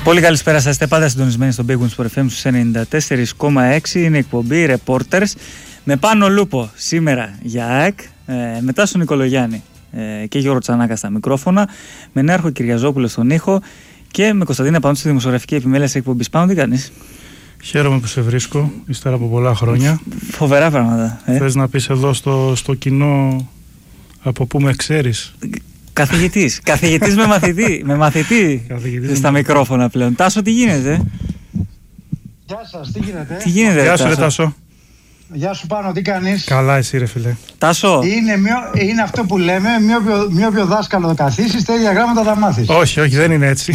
Πολύ καλησπέρα σας, είστε πάντα συντονισμένοι στον Big Wins Sport FM στους 94,6. Είναι εκπομπή Reporters με Πάνο Λούπο σήμερα για ΑΕΚ, μετά στον Νικολογιάννη και Γιώργο Τσανάκα στα μικρόφωνα, με Νέαρχο Κυριαζόπουλο στον ήχο και με Κωνσταντίνα Πανούτση στη δημοσιογραφική επιμέλεια της εκπομπής. Πάνο, τι κάνεις? Χαίρομαι που σε βρίσκω, ύστερα από πολλά χρόνια. Φοβερά πράγματα. Θες να πεις εδώ στο κοινό από πού με ξέρεις? Καθηγητής με μαθητή στα μικρόφωνα πλέον. Τάσο, τι γίνεται? Γεια σας, τι γίνεται? Τι γίνεται, Γεια σου ρε Τάσο. Γεια σου Πάνο, τι κάνεις? Καλά εσύ ρε φίλε. Τάσο. Είναι αυτό που λέμε, μη όποιο δάσκαλο το καθίσεις, τέτοια γράμματα θα μάθεις. Όχι, δεν είναι έτσι.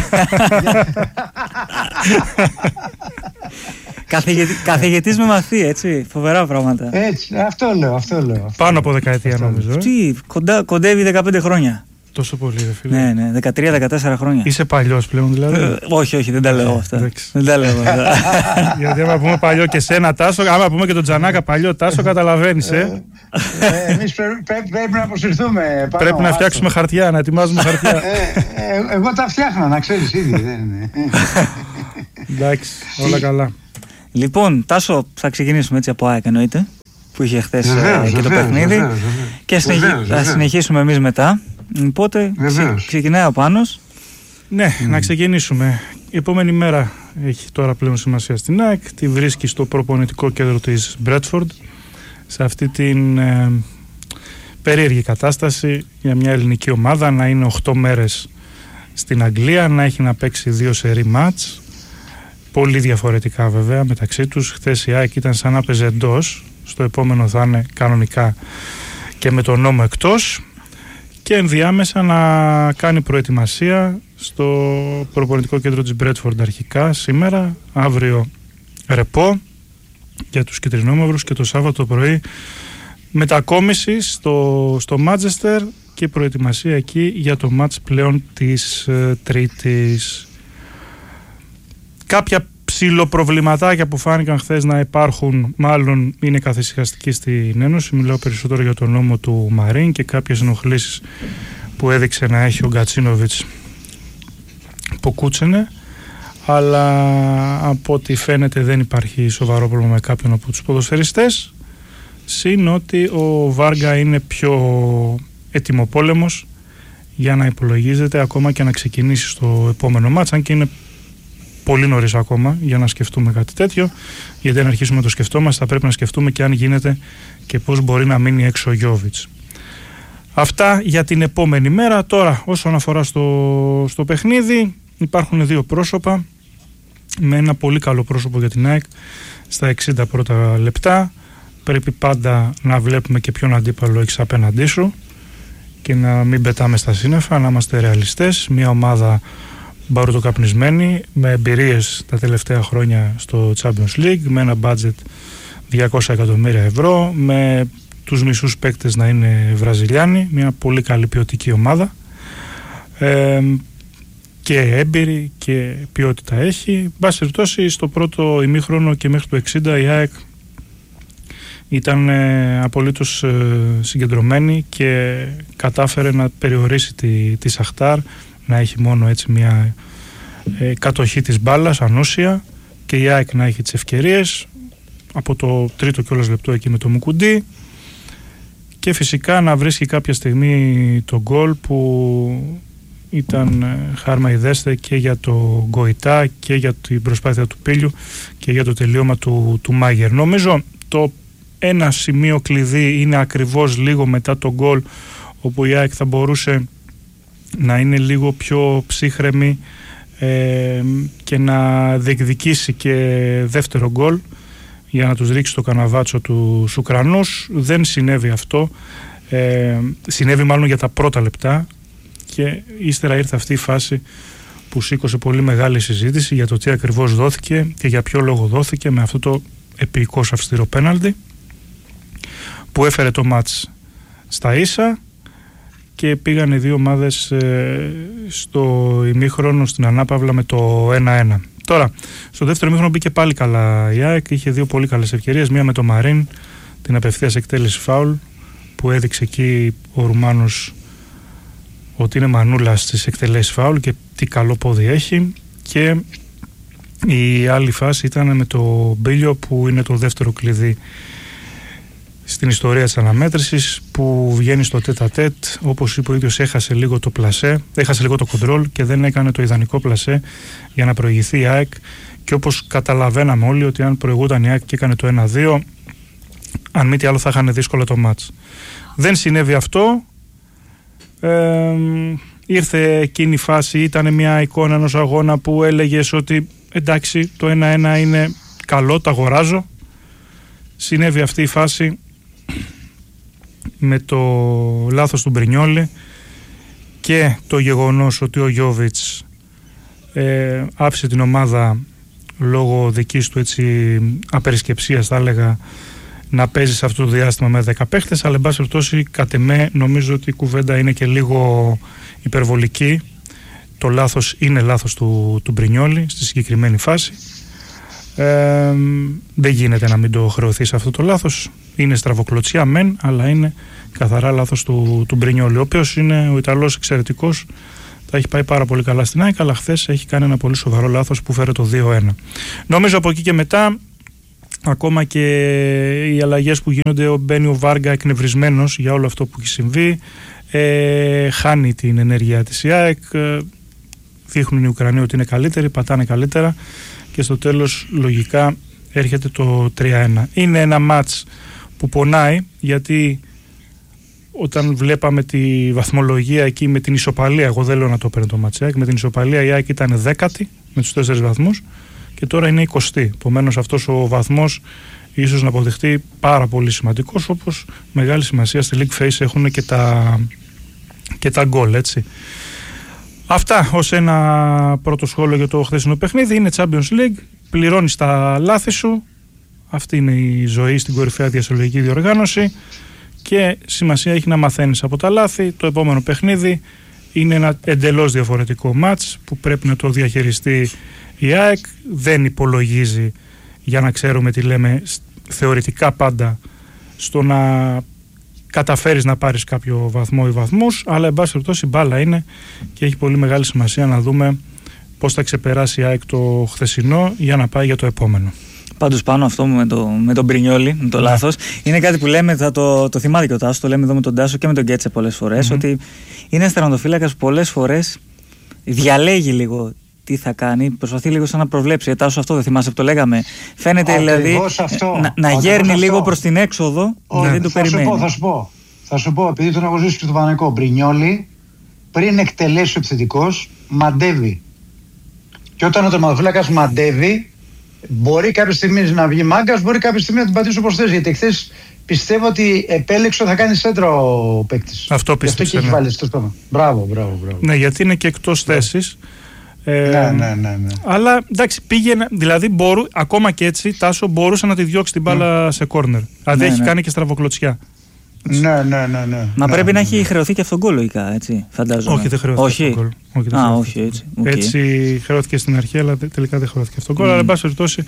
Καθηγητής με μαθή, έτσι, φοβερά πράγματα. Έτσι, αυτό λέω. Πάνω από δεκαετία νομίζω. Τι, κοντεύει 15 χρόνια. Τόσο πολύ ρε φίλε. Ναι, 13-14 χρόνια. Είσαι παλιός πλέον δηλαδή? Όχι, δεν τα λέω αυτά. Δεν τα λέω αυτά. Γιατί άμα πούμε παλιό και σένα Τάσο, άμα πούμε και τον Τζανάκα παλιό Τάσο, καταλαβαίνεις Εμείς πρέπει να αποσυρθούμε. Πρέπει να φτιάξουμε χαρτιά, να ετοιμάζουμε χαρτιά. Εγώ τα φτιάχνω, να ξέρεις ήδη. Εντάξει, όλα καλά. Λοιπόν, Τάσο, θα ξεκινήσουμε έτσι από ΑΕΚ εννοείται, που είχε χθες και το παιχνίδι, και θα συνεχίσουμε εμείς μετά. Οπότε ξεκινάει ο Πάνος. Ναι, να ξεκινήσουμε. Η επόμενη μέρα έχει τώρα πλέον σημασία στην ΑΕΚ. Τη βρίσκει στο προπονητικό κέντρο της Μπρέτφορντ, σε αυτή την περίεργη κατάσταση για μια ελληνική ομάδα να είναι 8 μέρες στην Αγγλία, να έχει να παίξει 2 σερί μάτς. Πολύ διαφορετικά βέβαια μεταξύ τους. Χθες η ΑΕΚ ήταν σαν να παίζει εντός, στο επόμενο θα είναι κανονικά και με τον νόμο εκτός, και ενδιάμεσα να κάνει προετοιμασία στο προπονητικό κέντρο της Μπρέτφορντ αρχικά σήμερα, αύριο ρεπό για τους κυτρινόμαυρους και το Σάββατο πρωί μετακόμιση στο Μάντσεστερ και προετοιμασία εκεί για το μάτς πλέον της Τρίτης. Κάποια ψιλοπροβληματάκια που φάνηκαν χθες να υπάρχουν, μάλλον είναι καθησυχαστικοί στην Ένωση. Μιλάω περισσότερο για τον νόμο του Μαρίν και κάποιες ενοχλήσεις που έδειξε να έχει ο Γκατσίνοβιτς που κούτσενε, αλλά από ό,τι φαίνεται δεν υπάρχει σοβαρό πρόβλημα με κάποιον από τους ποδοσφαιριστές, συν ότι ο Βάργα είναι πιο ετοιμοπόλεμος για να υπολογίζεται ακόμα και να ξεκινήσει στο επόμενο μάτς, αν και είναι πολύ νωρίς ακόμα για να σκεφτούμε κάτι τέτοιο, γιατί αν αρχίσουμε να το σκεφτόμαστε θα πρέπει να σκεφτούμε και αν γίνεται και πώς μπορεί να μείνει έξω ο Γιόβιτς. Αυτά για την επόμενη μέρα. Τώρα όσον αφορά στο παιχνίδι, υπάρχουν 2 πρόσωπα, με ένα πολύ καλό πρόσωπο για την ΑΕΚ στα 60 πρώτα λεπτά. Πρέπει πάντα να βλέπουμε και ποιον αντίπαλο έχεις απέναντί σου και να μην πετάμε στα σύννεφα, να είμαστε ρεαλιστές. Μια ομάδα μπαρουτοκαπνισμένη, με εμπειρίες τα τελευταία χρόνια στο Champions League, με ένα budget 200 εκατομμύρια ευρώ, με τους μισούς παίκτες να είναι Βραζιλιάνοι, μια πολύ καλή ποιοτική ομάδα, και έμπειρη και ποιότητα έχει. Μπας περιπτώσει, στο πρώτο ημίχρονο και μέχρι το 60 η ΑΕΚ ήταν απολύτως συγκεντρωμένη και κατάφερε να περιορίσει τη Σαχτάρ, να έχει μόνο έτσι μια κατοχή της μπάλας ανούσια, και η ΑΕΚ να έχει τις ευκαιρίες από το τρίτο κιόλας λεπτό εκεί με το Μουκουντή, και φυσικά να βρίσκει κάποια στιγμή το γκολ που ήταν χάρμα ιδέστε και για το Γκοϊτά και για την προσπάθεια του Πίλιου και για το τελείωμα του Μάγερ. Νομίζω το ένα σημείο κλειδί είναι ακριβώς λίγο μετά το γκολ, όπου η ΑΕΚ θα μπορούσε να είναι λίγο πιο ψύχρεμη και να διεκδικήσει και δεύτερο γκολ για να τους ρίξει το καναβάτσο του Ουκρανούς. Δεν συνέβη αυτό, συνέβη μάλλον για τα πρώτα λεπτά, και ύστερα ήρθε αυτή η φάση που σήκωσε πολύ μεγάλη συζήτηση για το τι ακριβώς δόθηκε και για ποιο λόγο δόθηκε, με αυτό το επικώς αυστηρό πέναλτι που έφερε το μάτς στα ίσα, και πήγαν οι δύο ομάδες στο ημίχρονο στην ανάπαυλα με το 1-1. Τώρα, στο δεύτερο ημίχρονο μπήκε πάλι καλά η ΑΕΚ, είχε 2 πολύ καλές ευκαιρίες, μία με το Μαρίν, την απευθείας εκτέλεση φάουλ, που έδειξε εκεί ο Ρουμάνος ότι είναι μανούλα στις εκτελέσεις φάουλ και τι καλό πόδι έχει, και η άλλη φάση ήταν με το Μπίλιο, που είναι το δεύτερο κλειδί στην ιστορία της αναμέτρησης, που βγαίνει στο τέτα-τέτ. Όπως είπε ο ίδιος, έχασε λίγο το πλασέ, έχασε λίγο το κοντρόλ και δεν έκανε το ιδανικό πλασέ για να προηγηθεί η ΑΕΚ. Και όπως καταλαβαίναμε όλοι, ότι αν προηγούταν η ΑΕΚ και έκανε το 1-2, αν μη τι άλλο θα είχαν δύσκολο το μάτς. Δεν συνέβη αυτό. Ήρθε εκείνη η φάση, ήταν μια εικόνα ενός αγώνα που έλεγες ότι εντάξει, το 1-1 είναι καλό, το αγοράζω. Συνέβη αυτή η φάση με το λάθος του Μπρινιόλι και το γεγονός ότι ο Γιόβιτς άφησε την ομάδα λόγω δικής του απερισκεψίας, θα έλεγα, να παίζει σε αυτό το διάστημα με 10 παίχτες, αλλά εν πάση περιπτώσει, κατ' εμέ, νομίζω ότι η κουβέντα είναι και λίγο υπερβολική. Το λάθος είναι λάθος του Μπρινιόλι στη συγκεκριμένη φάση. Δεν γίνεται να μην το χρεωθεί αυτό το λάθος. Είναι στραβοκλωτσιά μεν, αλλά είναι καθαρά λάθος του Μπρινιόλι, ο οποίος είναι ο Ιταλός εξαιρετικός, τα έχει πάει πάρα πολύ καλά στην ΑΕΚ, αλλά χθες έχει κάνει ένα πολύ σοβαρό λάθος που φέρε το 2-1. Νομίζω από εκεί και μετά, ακόμα και οι αλλαγές που γίνονται, μπαίνει ο Βάργα εκνευρισμένος για όλο αυτό που έχει συμβεί, χάνει την ενέργεια της ΑΕΚ, δείχνουν οι Ουκρανοί ότι είναι καλύτεροι, πατάνε καλύτερα και στο τέλος λογικά έρχεται το 3-1. Είναι ένα μάτς που πονάει, γιατί όταν βλέπαμε τη βαθμολογία εκεί με την ισοπαλία, εγώ δεν λέω να το παίρνει το μάτς, με την ισοπαλία η ΑΕΚ ήταν 10η με τους 4 βαθμούς και τώρα είναι 20η. Επομένως αυτός ο βαθμός ίσως να αποδειχτεί πάρα πολύ σημαντικός, όπως μεγάλη σημασία στη League Phase έχουν και τα γκολ, έτσι. Αυτά ως ένα πρώτο σχόλιο για το χθεσινό παιχνίδι. Είναι Champions League, πληρώνεις τα λάθη σου, αυτή είναι η ζωή στην κορυφαία διασυλλογική διοργάνωση και σημασία έχει να μαθαίνεις από τα λάθη. Το επόμενο παιχνίδι είναι ένα εντελώς διαφορετικό μάτς που πρέπει να το διαχειριστεί η ΑΕΚ. Δεν υπολογίζει, για να ξέρουμε τι λέμε, θεωρητικά πάντα στο να καταφέρεις να πάρεις κάποιο βαθμό ή βαθμούς, αλλά εν πάση περιπτώσει μπάλα είναι και έχει πολύ μεγάλη σημασία να δούμε πώς θα ξεπεράσει η ΑΕΚ το χθεσινό για να πάει για το επόμενο. Πάντως πάνω αυτό με τον Μπρινιόλι, με το λάθος, είναι κάτι που λέμε, θα το θυμάται και ο Τάσος, το λέμε εδώ με τον Τάσο και με τον Γκέτσε πολλές φορές, ότι είναι ένας τερματοφύλακας που πολλές φορές διαλέγει λίγο τι θα κάνει, προσπαθεί λίγο σαν να προβλέψει. Τάσο, αυτό δεν θυμάσαι που το λέγαμε. Φαίνεται δηλαδή να γέρνει λίγο προς την έξοδο και δεν το περιμένει. Θα σου πω, επειδή τον έχω ζήσει και στο Παναγικό, Μπρινιόλι πριν εκτελέσει ο επιθετικός, μαντεύει. Και όταν ο τερματοφύλακας μαντεύει, μπορεί κάποια στιγμή να βγει μάγκας, μπορεί κάποια στιγμή να την πατήσει όπως θες. Γιατί χθες πιστεύω ότι επέλεξε ότι θα κάνει σέντρα ο παίκτης. Αυτό πίστεψε. Αυτό και έχει βάλει στο στόμα. Μπράβο. Ναι, γιατί είναι και εκτός θέσης. Ναι. Αλλά εντάξει, πήγαινε, δηλαδή ακόμα και έτσι, Τάσο, μπορούσε να τη διώξει την μπάλα σε κόρνερ. Δηλαδή έχει κάνει και στραβοκλωτσιά. Ναι. Μα πρέπει να έχει χρεωθεί και αυτόν τον γκολ, λογικά, έτσι, φαντάζομαι. Όχι, δεν χρεώθηκε αυτόν τον γκολ. Όχι, έτσι. Έτσι χρεώθηκε στην αρχή, αλλά τελικά δεν χρεώθηκε αυτόν τον γκολ. Αλλά εν πάση περιπτώσει,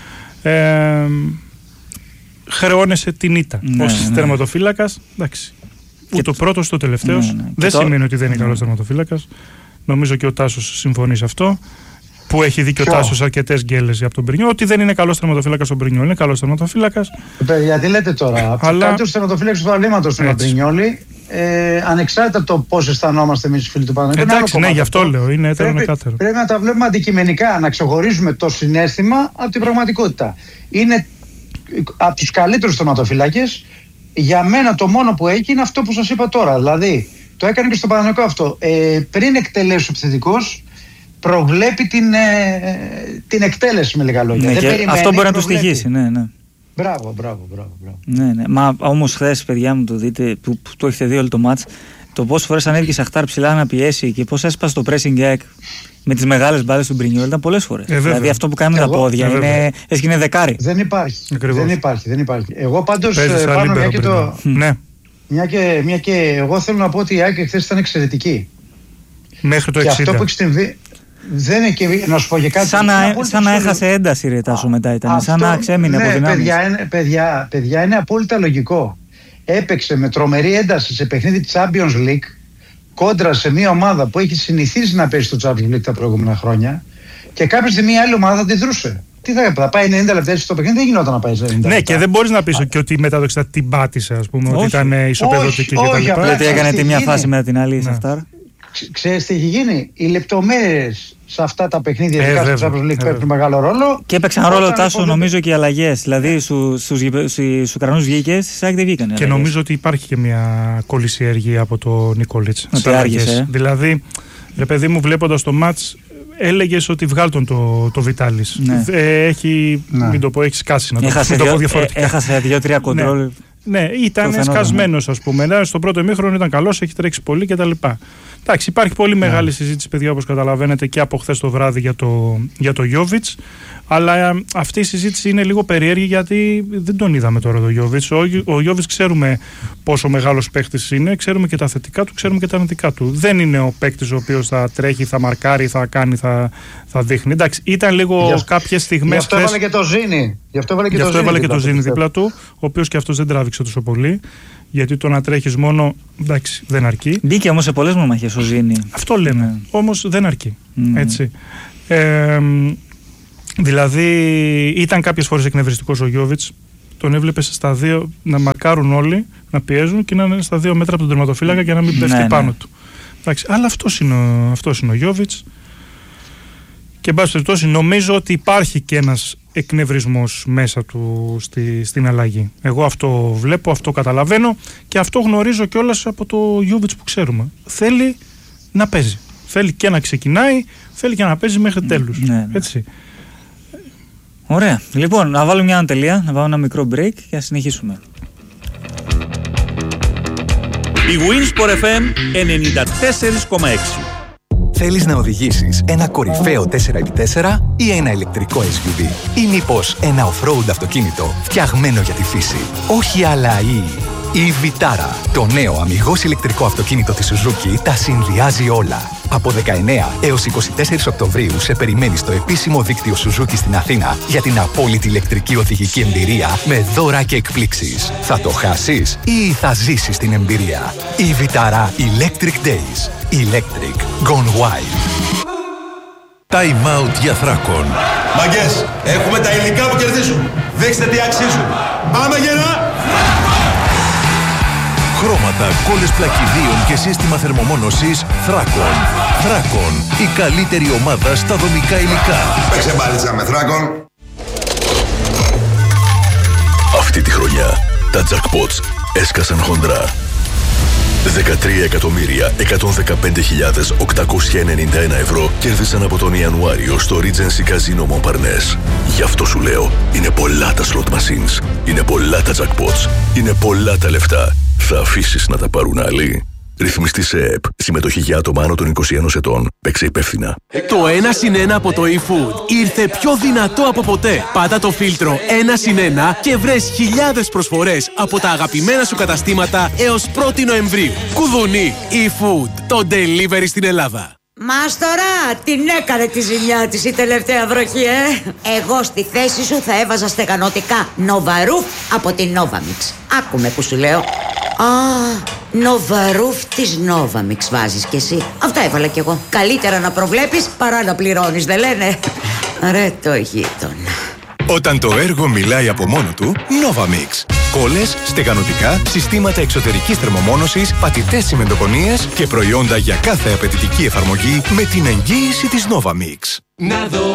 χρεώνεσαι την ήττα. Ως τερματοφύλακας, εντάξει. Ούτε ο πρώτος, ούτε ο τελευταίος. Δεν σημαίνει ότι δεν είναι καλός τερματοφύλακας. Νομίζω και ο Τάσος συμφωνεί σε αυτό. Που έχει δει και ο Τάσος αρκετές γκέλες από τον Μπρινιόλι. Ότι δεν είναι καλός τερματοφύλακας ο Μπρινιόλι. Είναι καλός τερματοφύλακας. Γιατί λέτε τώρα, από τους κάποιους τερματοφύλακες του προβλήματος του Μπρινιόλι, ανεξάρτητα από το πώς αισθανόμαστε εμείς οι φίλοι του Παναγιώτη. Εντάξει, ναι, γι' αυτό λέω. Είναι έτερο εκάτερο. Πρέπει να τα βλέπουμε αντικειμενικά, να ξεχωρίζουμε το συναίσθημα από την πραγματικότητα. Είναι από τους καλύτερους τερματοφύλακες. Για μένα το μόνο που έχει είναι αυτό που σας είπα τώρα. Δηλαδή, το έκανε και στο Παναγιώτο αυτό. Πριν εκτελέσει ο επιθετικός, προβλέπει την εκτέλεση, με λίγα λόγια. Ναι, αυτό μπορεί να του στοιχήσει. Ναι. Μπράβο. Ναι. Μα όμως χθες, παιδιά μου, το δείτε, που το έχετε δει όλο το μάτς, το πόσες φορές ανέβηκε Σαχτάρ ψηλά να πιέσει και πώς έσπασε το pressing gag με τις μεγάλες μπάλες του Μπρινιόλι, ήταν πολλές φορές. Δηλαδή αυτό που κάνει με τα πόδια είναι δεκάρι. Δεν υπάρχει. Εγώ πάντως πάνω μια και το. Μια και εγώ θέλω να πω ότι η ΑΕΚ χθες ήταν εξαιρετική. Μέχρι το 60. Και αυτό που έχει συμβεί. Δεν είναι και να σου πω και κάτι. Σαν να έχασε ένταση, ρε Τάσο, μετά ήταν. Σαν να ξέμεινε από δυνάμεις. Παιδιά, είναι απόλυτα λογικό. Έπαιξε με τρομερή ένταση σε παιχνίδι Champions League κόντρα σε μια ομάδα που έχει συνηθίσει να παίζει στο Champions League τα προηγούμενα χρόνια και κάποια στιγμή η άλλη ομάδα θα αντιδρούσε. Τι θα πάει 90 λεπτά έτσι στο παιχνίδι, δεν γινόταν να πάει 90 λεπτά. Ναι, και δεν μπορείς να πεις και ότι μετά το 60 την πάτησε, ας πούμε, ότι ήταν ισοπεδωτική κτλ. Γιατί έκανε τη μια φάση μετά την άλλη, Σαφτάρ. Ξέρεις τι έχει γίνει? Οι λεπτομέρειες σε αυτά τα παιχνίδια της Champions League παίρνουν μεγάλο ρόλο. Και έπαιξαν ρόλο, Τάσο, νομίζω και οι αλλαγές. Δηλαδή στους Ουκρανούς βγήκε, στις ΑΕΚ δεν βγήκαν. Και νομίζω ότι υπάρχει και μια κολυσιεργία από τον Νικολίτς. Ότι άργησε. Δηλαδή, ρε παιδί μου, βλέποντας το μάτς, έλεγες ότι βγάλ' τον το Βιτάλης. Ναι. Μην το πω, έχει σκάσει να το πω διαφορετικά. Έχασε 2-3 κοντρόλ. Ναι, ήταν σκασμένος, ας πούμε. Στο πρώτο ημίχρονο ήταν καλός, έχει τρέξει πολύ κτλ. Εντάξει, υπάρχει πολύ μεγάλη συζήτηση, παιδιά, όπως καταλαβαίνετε, και από χθες το βράδυ για το Γιόβιτς. Αλλά αυτή η συζήτηση είναι λίγο περίεργη, γιατί δεν τον είδαμε τώρα το Γιόβιτς. Ο Γιόβιτς ξέρουμε πόσο μεγάλος παίκτης είναι, ξέρουμε και τα θετικά του, ξέρουμε και τα αρνητικά του. Δεν είναι ο παίκτης ο οποίος θα τρέχει, θα μαρκάρει, θα κάνει, θα δείχνει. Εντάξει, ήταν λίγο κάποιες στιγμές. Γι' αυτό έβαλε και το Ζήνη. Γι' αυτό έβαλε και το Ζήνη δίπλα του, ο οποίος και αυτός δεν τράβηξε τόσο πολύ. Γιατί το να τρέχεις μόνο, εντάξει, δεν αρκεί. Μπήκε όμως σε πολλές μονομαχίες ο Ζήνη. Αυτό λέμε. Όμως δεν αρκεί. Έτσι. Δηλαδή, ήταν κάποιες φορές εκνευριστικός ο Γιόβιτς. Τον έβλεπες στα δύο να μαρκάρουν όλοι, να πιέζουν και να είναι στα 2 μέτρα από τον τερματοφύλακα και να μην πέφτει πάνω του. Εντάξει, αλλά αυτός είναι ο Γιόβιτς. Και εν πάση περιπτώσει, νομίζω ότι υπάρχει και ένας εκνευρισμός μέσα του στην αλλαγή. Εγώ αυτό βλέπω, αυτό καταλαβαίνω και αυτό γνωρίζω κιόλας από το Γιόβιτς που ξέρουμε. Θέλει να παίζει. Θέλει και να ξεκινάει, θέλει και να παίζει μέχρι τέλους. Έτσι. Ωραία. Λοιπόν, να βάλουμε μια τελεία, να βάλουμε ένα μικρό break και να συνεχίσουμε. Η Winsport FM 94,6. Θέλεις να οδηγήσεις ένα κορυφαίο 4x4 ή ένα ηλεκτρικό SUV ή μήπως ένα off-road αυτοκίνητο φτιαγμένο για τη φύση? Όχι άλλα η Vitara, το νέο αμιγώς ηλεκτρικό αυτοκίνητο της Suzuki, τα συνδυάζει όλα. Από 19 έως 24 Οκτωβρίου σε περιμένει στο επίσημο δίκτυο Suzuki στην Αθήνα για την απόλυτη ηλεκτρική οδηγική εμπειρία με δώρα και εκπλήξεις. Θα το χάσεις ή θα ζήσεις την εμπειρία? Η Vitara Electric Days. Electric Gone Wild. Time out για Θράκον. Μαγκές, έχουμε τα υλικά που κερδίζουν. Δείξτε τι αξίζουν. Πάμε γερά! Χρώματα, κόλλες πλακιδίων και σύστημα θερμομόνωσης Θράκον. Θράκον, η καλύτερη ομάδα στα δομικά υλικά. Παίξε μπάλιτσα με Θράκον. Αυτή τη χρονιά τα jackpots έσκασαν χοντρά. 13.115.891 ευρώ κέρδισαν από τον Ιανουάριο στο Regency Casino Montparnasse. Γι' αυτό σου λέω, είναι πολλά τα slot machines, είναι πολλά τα jackpots, είναι πολλά τα λεφτά. Θα αφήσεις να τα πάρουν άλλοι? Ρυθμιστή σε ΕΕΠ. Συμμετοχή για άτομα άνω των 21 ετών. Παίξε υπεύθυνα. Το 1+1 από το eFood ήρθε πιο δυνατό από ποτέ. Πάτα το φίλτρο 1+1 και βρες χιλιάδες προσφορές από τα αγαπημένα σου καταστήματα έως 1η Νοεμβρίου. Κουδουνί eFood, το delivery στην Ελλάδα. Μάστορα, την έκανε τη ζημιά της η τελευταία βροχή, Εγώ στη θέση σου θα έβαζα στεγανοτικά Νοβαρούφ από την Novamix. Άκουμε που σου λέω. Νοβαρούφ της Novamix βάζεις κι εσύ. Αυτά έβαλα κι εγώ. Καλύτερα να προβλέπεις παρά να πληρώνεις, δεν λένε? Ρε το γείτονα. Όταν το έργο μιλάει από μόνο του, Novamix. Κόλλες, στεγανοτικά, συστήματα εξωτερικής θερμομόνωσης, πατητές τσιμεντοκονίες και προϊόντα για κάθε απαιτητική εφαρμογή με την εγγύηση της Novamix. Να δω